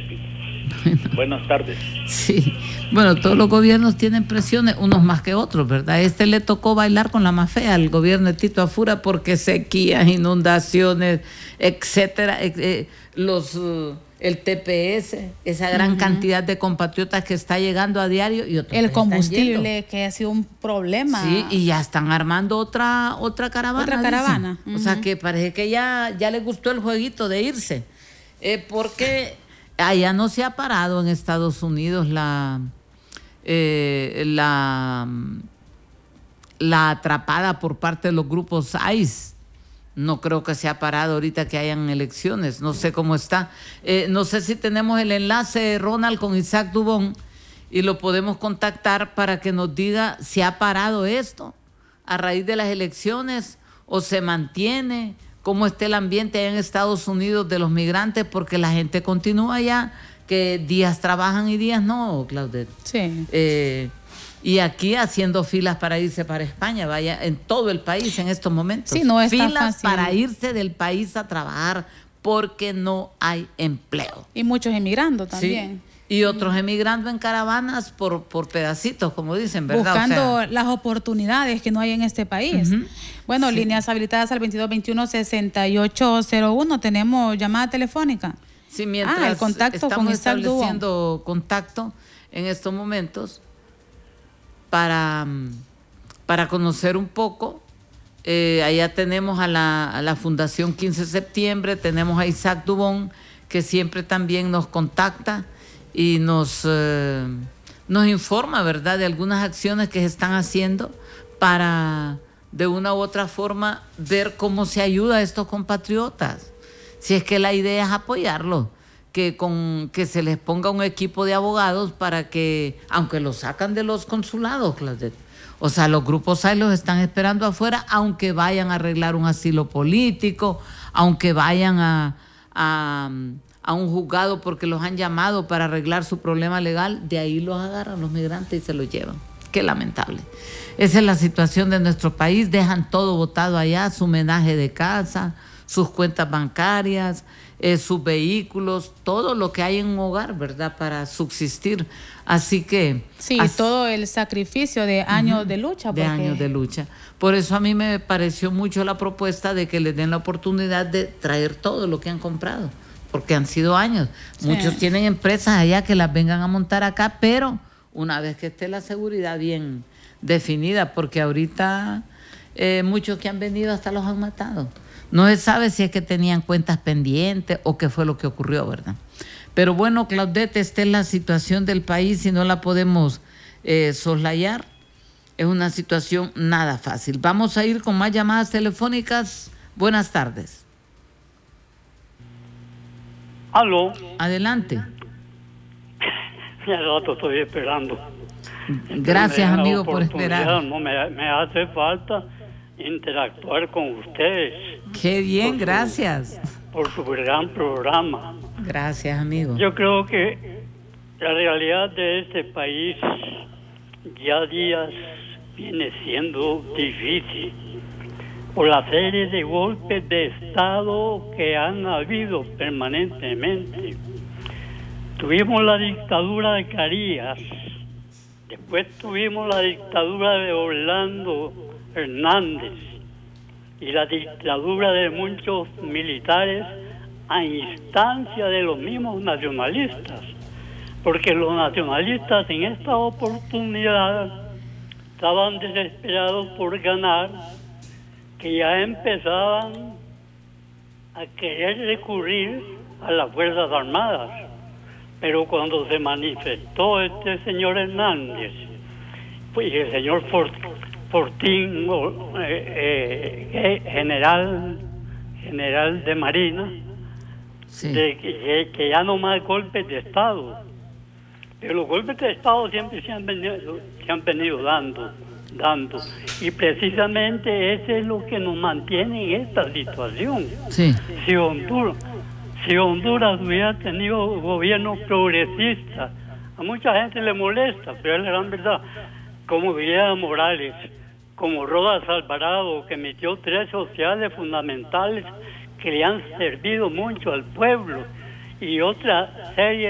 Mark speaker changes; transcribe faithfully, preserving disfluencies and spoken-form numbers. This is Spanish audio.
Speaker 1: repito. Buenas tardes.
Speaker 2: Sí, bueno, todos los gobiernos tienen presiones, unos más que otros, ¿verdad? Este le tocó bailar con la más fea al gobierno de Tito Afura porque sequías, inundaciones, etcétera, eh, los uh, el T P S, esa gran uh-huh. cantidad de compatriotas que está llegando a diario y otros
Speaker 3: el combustible que ha sido un problema.
Speaker 2: Sí, y ya están armando otra otra caravana.
Speaker 3: Otra caravana.
Speaker 2: Uh-huh. O sea que parece que ya ya les gustó el jueguito de irse, eh, porque allá no se ha parado en Estados Unidos la eh, la la atrapada por parte de los grupos ICE. No creo que se ha parado ahorita que hayan elecciones, no sé cómo está. Eh, no sé si tenemos el enlace, Ronald, con Isaac Dubón y lo podemos contactar para que nos diga si ha parado esto a raíz de las elecciones o se mantiene, cómo está el ambiente allá en Estados Unidos de los migrantes, porque la gente continúa allá, que días trabajan y días no, Claudette.
Speaker 3: Sí.
Speaker 2: Eh, Y aquí haciendo filas para irse para España, vaya, en todo el país en estos momentos.
Speaker 3: Sí, no es
Speaker 2: filas
Speaker 3: tan fácil.
Speaker 2: Para irse del país a trabajar porque no hay empleo.
Speaker 3: Y muchos emigrando también.
Speaker 2: Sí, y otros emigrando en caravanas por, por pedacitos, como dicen, ¿verdad?
Speaker 3: Buscando
Speaker 2: o sea,
Speaker 3: las oportunidades que no hay en este país. Uh-huh. Bueno, sí. Líneas habilitadas al veintidós veintiuno sesenta y ocho cero uno. Tenemos llamada telefónica.
Speaker 2: Sí, mientras
Speaker 3: ah, el contacto
Speaker 2: estamos
Speaker 3: con
Speaker 2: estableciendo contacto en estos momentos, Para, para conocer un poco, eh, allá tenemos a la, a la Fundación quince de septiembre, tenemos a Isaac Dubón, que siempre también nos contacta y nos, eh, nos informa, ¿verdad?, de algunas acciones que se están haciendo para, de una u otra forma, ver cómo se ayuda a estos compatriotas. Si es que la idea es apoyarlos. Que, con, que se les ponga un equipo de abogados para que, aunque los sacan de los consulados, Claudette, o sea, los grupos ahí los están esperando afuera, aunque vayan a arreglar un asilo político, aunque vayan a, a, a un juzgado porque los han llamado para arreglar su problema legal, de ahí los agarran los migrantes y se los llevan. Qué lamentable. Esa es la situación de nuestro país, dejan todo botado allá, su menaje de casa, sus cuentas bancarias, eh, sus vehículos, todo lo que hay en un hogar, ¿verdad?, para subsistir. Así que...
Speaker 3: Sí,
Speaker 2: así,
Speaker 3: todo el sacrificio de años uh-huh, de lucha.
Speaker 2: Porque... De años de lucha. Por eso a mí me pareció mucho la propuesta de que les den la oportunidad de traer todo lo que han comprado, porque han sido años. Sí. Muchos tienen empresas allá que las vengan a montar acá, pero una vez que esté la seguridad bien definida, porque ahorita eh, muchos que han venido hasta los han matado. No se sabe si es que tenían cuentas pendientes o qué fue lo que ocurrió, ¿verdad? Pero bueno, Claudette, esta es la situación del país y no la podemos eh, soslayar. Es una situación nada fácil. Vamos a ir con más llamadas telefónicas. Buenas tardes.
Speaker 4: Aló.
Speaker 2: Adelante.
Speaker 4: Ya rato estoy esperando.
Speaker 2: Gracias, amigo, por esperar.
Speaker 4: No, me, me hace falta interactuar con ustedes.
Speaker 2: Qué bien,
Speaker 4: por
Speaker 2: gracias.
Speaker 4: Su, por su gran programa.
Speaker 2: Gracias, amigo.
Speaker 4: Yo creo que la realidad de este país ya días viene siendo difícil por la serie de golpes de Estado que han habido permanentemente. Tuvimos la dictadura de Carías, después tuvimos la dictadura de Orlando Hernández y la dictadura de muchos militares a instancia de los mismos nacionalistas, porque los nacionalistas en esta oportunidad estaban desesperados por ganar, que ya empezaban a querer recurrir a las Fuerzas Armadas. Pero cuando se manifestó este señor Hernández pues, y el señor Fort, Fortín, eh, eh, general, general de Marina, sí. de que, que ya no más golpes de Estado. Pero los golpes de Estado siempre se han venido, se han venido dando, dando. Y precisamente eso es lo que nos mantiene en esta situación.
Speaker 2: Sí.
Speaker 4: Si Honduras, si Honduras hubiera tenido gobierno progresista, a mucha gente le molesta, pero es la gran verdad, como Villegas Morales, como Rodas Alvarado, que emitió tres sociales fundamentales que le han servido mucho al pueblo, y otra serie